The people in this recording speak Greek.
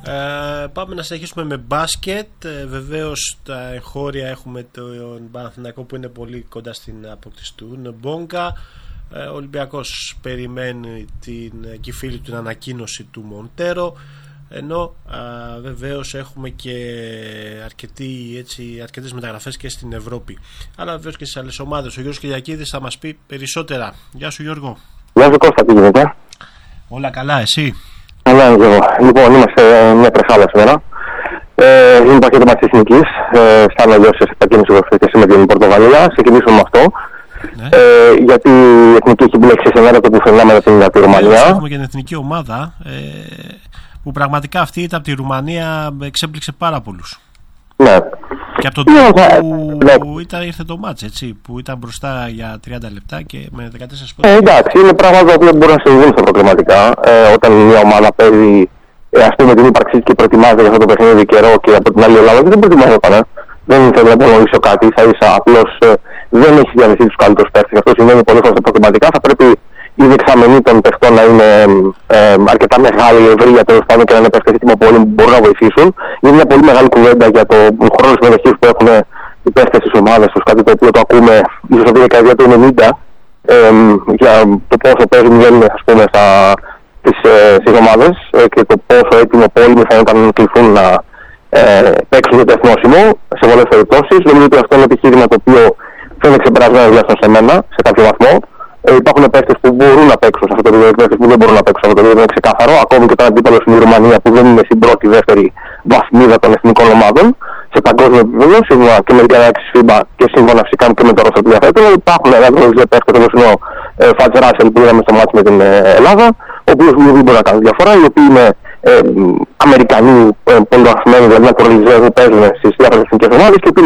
Πάμε να συνεχίσουμε με μπάσκετ. Βεβαίως τα εγχώρια έχουμε τον Παναθηναϊκό που είναι πολύ κοντά στην απόκτηση του Νεμπόγκα. Ο Ολυμπιακός περιμένει και οι φίλοι του την ανακοίνωση του Μοντέρο, ενώ βεβαίως έχουμε και αρκετές μεταγραφές και στην Ευρώπη, αλλά βεβαίως και στις άλλες ομάδες. Ο Γιώργος Κυριακίδης θα μας πει περισσότερα. Γεια σου Γιώργο. Γεια σου Κώστα, τι γίνεται? Όλα καλά, εσύ? Καλά, λοιπόν, είμαστε μια τρεχάλα σήμερα. Είναι πακέτο μας της Εθνικής, σαν αλλιώς επακίνηση και με την Πορτογαλία. Ξεκινήσουμε με αυτό. Ναι. Γιατί η Εθνική έχει μπλέξει σε μέρα το πουθενά μετά τη Ρουμανία. Έχουμε και την εθνική ομάδα που πραγματικά αυτή ήταν από τη Ρουμανία, εξέπληξε πάρα πολλούς. Ναι. Και από τον τρόπο που ήρθε το μάτς, έτσι, που ήταν μπροστά για 30 λεπτά και με 14 πόντους. Εντάξει, είναι πράγματα τα οποία μπορούν να συμβούν στα προκριματικά. Όταν μια ομάδα παίζει, ας πούμε, την ύπαρξή και προετοιμάζεται για αυτό το παιχνίδι καιρό και από την άλλη Ελλάδα δεν προετοιμάζεται. Δεν θέλω να υπονοήσω κάτι, ίσα απλώς δεν έχει διανυθεί τους καλύτερους παίκτες. Αυτό σημαίνει πολύ στα προκριματικά. Θα πρέπει η δεξαμενή των παιχτών να είναι αρκετά μεγάλη, ευρεία τέλος πάντων και να είναι παίκτες έτοιμοι που μπορούν να βοηθήσουν. Είναι μια πολύ μεγάλη κουβέντα για το χρόνο συμμετοχής που έχουν οι παίκτες της ομάδας τους, κάτι το οποίο το ακούμε ίσως από τη δεκαετία του 90, για το πόσο παίζουν βγαίνουν, ας πούμε, στις ομάδες και το πόσο έτοιμο πόλεμοι θα είναι όταν κληθούν να παίξουν για το εθνόσημο σε πολλές περιπτώσεις. Νομίζω ότι αυτό είναι επιχείρημα το οποίο φαίνεται ξεπερασμένο τουλάχιστον σε μένα, σε κάποιο βαθμό. Υπάρχουν παίκτες που μπορούν να παίξουν σε αυτό το επίπεδο, παίκτες που δεν μπορούν να παίξουν σε αυτό το επίπεδο, είναι ξεκάθαρο. Ακόμη και όταν αντίπαλος είναι η Ρουμανία που δεν είναι στην πρώτη-δεύτερη βαθμίδα των εθνικών ομάδων σε παγκόσμιο επίπεδο, σύμφωνα και με την κατάξυση FIBA και σύμφωνα φυσικά και με το ρόστερ που διαθέτουν. Υπάρχουν ένα παίκτες όπως είναι ο Φατζ Ράσελ που είδαμε στο μάτι με την Ελλάδα, ο οποίος δεν μπορεί να κάνει διαφορά, οι οποίοι είναι Αμερικανοί, πολύ αγαπημένοι, δηλαδή naturalizados που παίζουν στις διάφορες εθνικές ομάδες και